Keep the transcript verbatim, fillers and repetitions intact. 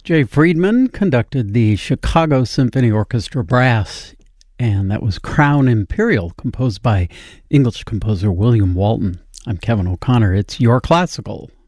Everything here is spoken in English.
Jay Friedman conducted the Chicago Symphony Orchestra Brass, and that was Crown Imperial, composed by English composer William Walton. I'm Kevin O'Connor. It's Your Classical